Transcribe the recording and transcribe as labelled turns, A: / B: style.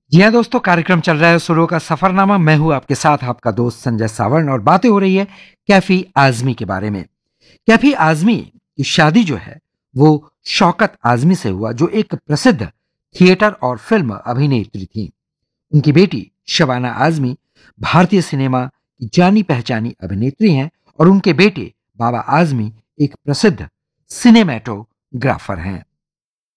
A: जी हाँ दोस्तों, कार्यक्रम चल रहा है सुरों का सफरनामा। मैं हूं आपके साथ आपका दोस्त संजय सावर्ण और बातें हो रही है कैफी आजमी के बारे में। कैफी आजमी की शादी जो है वो शौकत आजमी से हुआ, जो एक प्रसिद्ध थिएटर और फिल्म अभिनेत्री थी। उनकी बेटी शबाना आजमी भारतीय सिनेमा की जानी पहचानी अभिनेत्री हैं और उनके बेटे बाबा आजमी एक प्रसिद्ध सिनेमेटोग्राफर हैं।